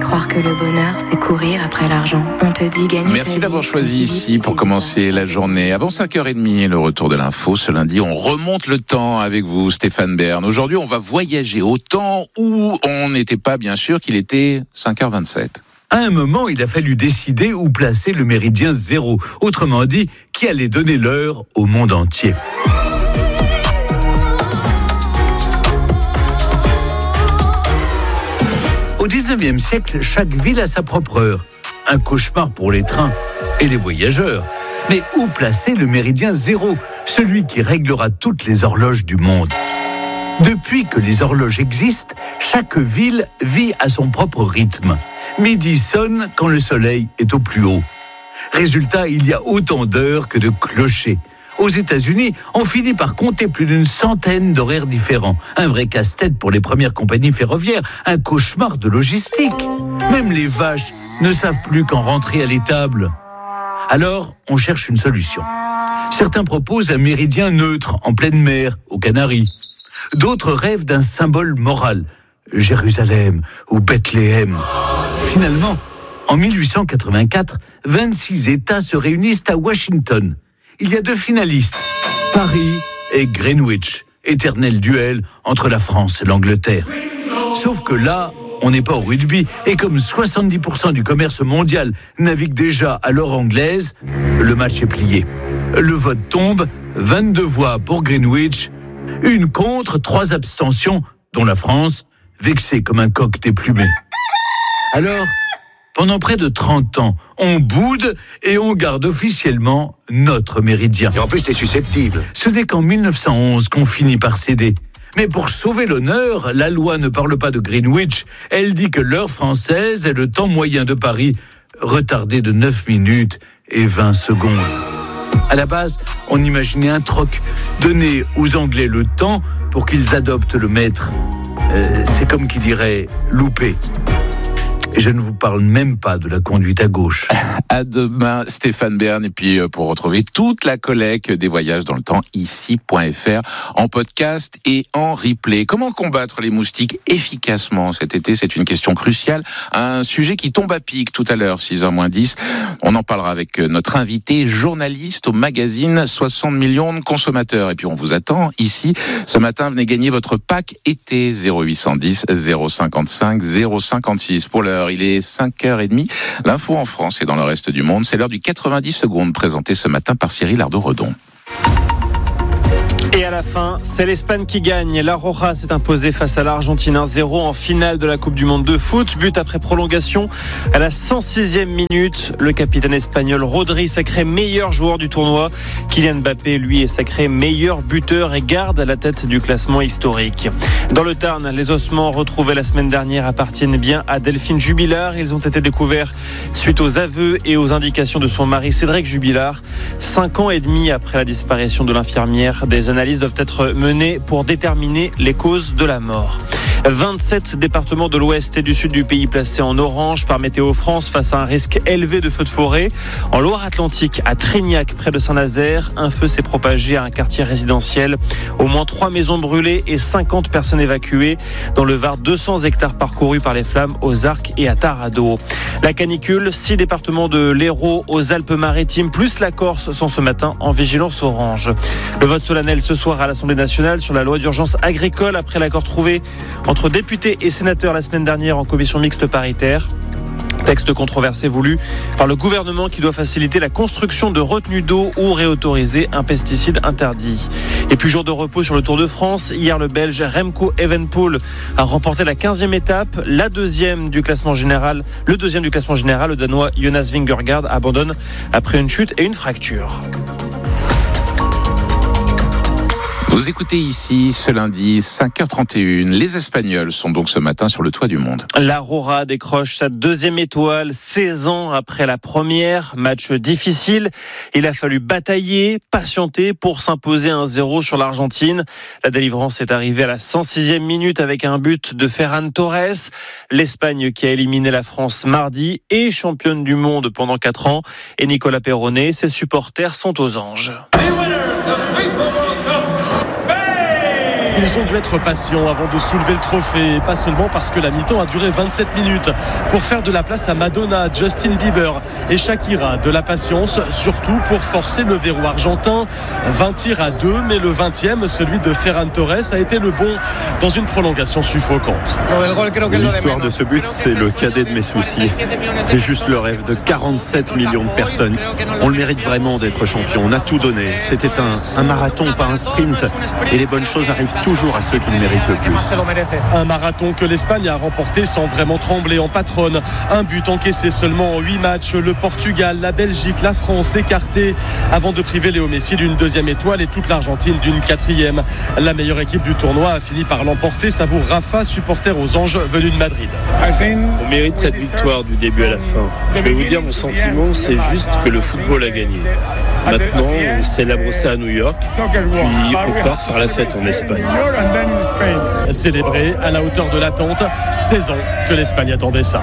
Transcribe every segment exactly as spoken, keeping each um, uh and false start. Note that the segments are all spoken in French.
croire que le bonheur, c'est courir après l'argent. On te dit gagner. Merci d'avoir choisi ici pour commencer la journée. Avant cinq heures trente, le retour de l'info. Ce lundi, on remonte le temps avec vous, Stéphane Bern. Aujourd'hui, on va voyager au temps où on n'était pas bien sûr qu'il était cinq heures vingt-sept. À un moment, il a fallu décider où placer le méridien zéro. Autrement dit, qui allait donner l'heure au monde entier. Au dix-neuvième siècle, chaque ville a sa propre heure. Un cauchemar pour les trains et les voyageurs. Mais où placer le méridien zéro, celui qui réglera toutes les horloges du monde ? Depuis que les horloges existent, chaque ville vit à son propre rythme. Midi sonne quand le soleil est au plus haut. Résultat, il y a autant d'heures que de clochers. Aux États-Unis, on finit par compter plus d'une centaine d'horaires différents. Un vrai casse-tête pour les premières compagnies ferroviaires, un cauchemar de logistique. Même les vaches ne savent plus quand rentrer à l'étable. Alors, on cherche une solution. Certains proposent un méridien neutre en pleine mer, aux Canaries. D'autres rêvent d'un symbole moral, Jérusalem ou Bethléem. Finalement, en mille huit cent quatre-vingt-quatre, vingt-six États se réunissent à Washington. Il y a deux finalistes, Paris et Greenwich, éternel duel entre la France et l'Angleterre. Sauf que là, on n'est pas au rugby, et comme soixante-dix pour cent du commerce mondial navigue déjà à l'heure anglaise, le match est plié. Le vote tombe, vingt-deux voix pour Greenwich, une contre, trois abstentions, dont la France, vexée comme un coq déplumé. Alors, pendant près de trente ans, on boude et on garde officiellement notre méridien. Et en plus, t'es susceptible. Ce n'est qu'en mille neuf cent onze qu'on finit par céder. Mais pour sauver l'honneur, la loi ne parle pas de Greenwich. Elle dit que l'heure française est le temps moyen de Paris, retardé de neuf minutes et vingt secondes. À la base, on imaginait un troc, donner aux Anglais le temps pour qu'ils adoptent le maître. Euh, c'est comme qui dirait louper. Et je ne vous parle même pas de la conduite à gauche. À demain, Stéphane Bern. Et puis, pour retrouver toute la collecte des voyages dans le temps, ici point f r, en podcast et en replay. Comment combattre les moustiques efficacement cet été ? C'est une question cruciale. Un sujet qui tombe à pic tout à l'heure, six heures moins dix. On en parlera avec notre invité, journaliste au magazine soixante millions de consommateurs. Et puis, on vous attend ici. Ce matin, venez gagner votre pack été zéro huit cent dix zéro cinquante-cinq zéro cinquante-six. Pour l'heure, il est cinq heures trente. L'info en France et dans le reste du monde, c'est l'heure du quatre-vingt-dix secondes présenté ce matin par Cyril Ardo-Redon. Et à la fin, c'est l'Espagne qui gagne. La Roja s'est imposée face à l'Argentine un zéro en finale de la Coupe du Monde de foot. But après prolongation à la cent sixième minute. Le capitaine espagnol Rodri, sacré meilleur joueur du tournoi. Kylian Mbappé, lui, est sacré meilleur buteur et garde à la tête du classement historique. Dans le Tarn, les ossements retrouvés la semaine dernière appartiennent bien à Delphine Jubilard. Ils ont été découverts suite aux aveux et aux indications de son mari Cédric Jubilard. Cinq ans et demi après la disparition de l'infirmière, des analyses doivent être menées pour déterminer les causes de la mort. vingt-sept départements de l'ouest et du sud du pays placés en orange par Météo France face à un risque élevé de feux de forêt. En Loire-Atlantique, à Trignac, près de Saint-Nazaire, un feu s'est propagé à un quartier résidentiel. Au moins trois maisons brûlées et cinquante personnes évacuées. Dans le Var, deux cents hectares parcourus par les flammes aux Arcs et à Taranto. La canicule, six départements de l'Hérault aux Alpes-Maritimes, plus la Corse sont ce matin en vigilance orange. Le vote solennel ce soir à l'Assemblée nationale sur la loi d'urgence agricole après l'accord trouvé entre députés et sénateurs la semaine dernière en commission mixte paritaire. Texte controversé voulu par le gouvernement qui doit faciliter la construction de retenues d'eau ou réautoriser un pesticide interdit. Et puis jour de repos sur le Tour de France. Hier, le Belge Remco Evenepoel a remporté la quinzième étape, la deuxième du classement général. Le deuxième du classement général, le Danois Jonas Vingegaard abandonne après une chute et une fracture. Vous écoutez ici ce lundi cinq heures trente et une. Les Espagnols sont donc ce matin sur le toit du monde. La Roja décroche sa deuxième étoile seize ans après la première. Match difficile. Il a fallu batailler, patienter pour s'imposer un zéro sur l'Argentine. La délivrance est arrivée à la cent sixième minute avec un but de Ferran Torres. L'Espagne qui a éliminé la France mardi est championne du monde pendant quatre ans. Et Nicolas Perronnet, ses supporters sont aux anges. Ils ont dû être patients avant de soulever le trophée, et pas seulement parce que la mi-temps a duré vingt-sept minutes pour faire de la place à Madonna, Justin Bieber et Shakira. De la patience, surtout pour forcer le verrou argentin. vingt tirs à deux, mais le vingtième, celui de Ferran Torres, a été le bon dans une prolongation suffocante. L'histoire de ce but, c'est le cadet de mes soucis. C'est juste le rêve de quarante-sept millions de personnes. On le mérite vraiment d'être champion. On a tout donné. C'était un, un marathon, pas un sprint. Et les bonnes choses arrivent toujours à ceux qui le méritent le plus. Un marathon que l'Espagne a remporté sans vraiment trembler en patronne. Un but encaissé seulement en huit matchs. Le Portugal, la Belgique, la France écartés avant de priver Léo Messi d'une deuxième étoile et toute l'Argentine d'une quatrième. La meilleure équipe du tournoi a fini par l'emporter. Savoure Rafa, supporter aux Anges venu de Madrid. On mérite cette victoire du début à la fin. Je vais vous dire, mon sentiment, c'est juste que le football a gagné. Maintenant, on célèbre ça à New York, puis on part faire la fête en Espagne. Célébré à la hauteur de l'attente, seize ans que l'Espagne attendait ça.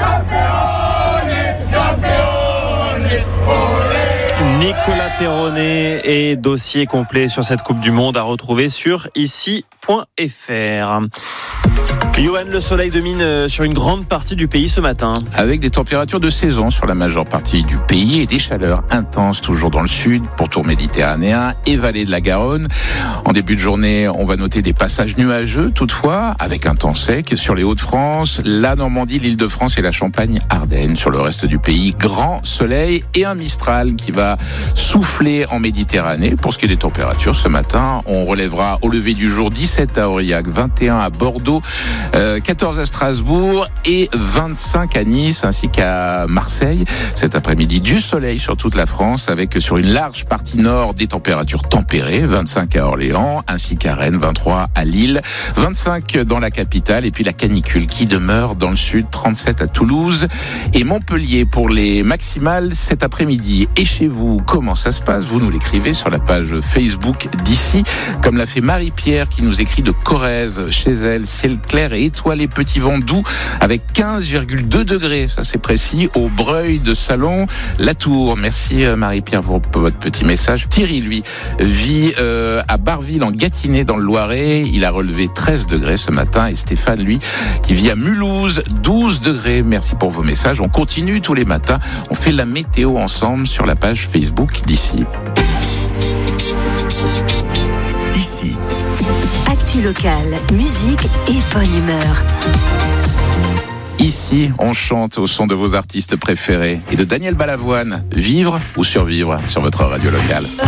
Nicolas Perronnet et dossier complet sur cette Coupe du Monde à retrouver sur ici point f r. Johan, le soleil domine sur une grande partie du pays ce matin. Avec des températures de saison sur la majeure partie du pays et des chaleurs intenses toujours dans le sud, pourtour méditerranéen et vallée de la Garonne. En début de journée, on va noter des passages nuageux toutefois, avec un temps sec sur les Hauts-de-France, la Normandie, l'Île-de-France et la Champagne-Ardenne. Sur le reste du pays, grand soleil et un Mistral qui va souffler en Méditerranée. Pour ce qui est des températures, ce matin, on relèvera au lever du jour dix-sept à Aurillac, vingt et un à Bordeaux, Euh, quatorze à Strasbourg et vingt-cinq à Nice ainsi qu'à Marseille. Cet après-midi, du soleil sur toute la France avec sur une large partie nord des températures tempérées, vingt-cinq à Orléans ainsi qu'à Rennes, vingt-trois à Lille, vingt-cinq dans la capitale et puis la canicule qui demeure dans le sud, trente-sept à Toulouse et Montpellier pour les maximales cet après-midi. Et chez vous, comment ça se passe? Vous nous l'écrivez sur la page Facebook d'ici, comme l'a fait Marie-Pierre qui nous écrit de Corrèze. Chez elle, ciel clair et étoilé, petit vent doux avec quinze virgule deux degrés, ça c'est précis, au Breuil de Salon, la Tour. Merci Marie-Pierre pour votre petit message. Thierry, lui, vit euh, à Barville en Gâtinais dans le Loiret. Il a relevé treize degrés ce matin. Et Stéphane, lui, qui vit à Mulhouse, douze degrés. Merci pour vos messages. On continue tous les matins. On fait la météo ensemble sur la page Facebook d'ici. Ici. Actu locale, musique et bonne humeur. Ici, on chante au son de vos artistes préférés et de Daniel Balavoine. Vivre ou survivre sur votre radio locale.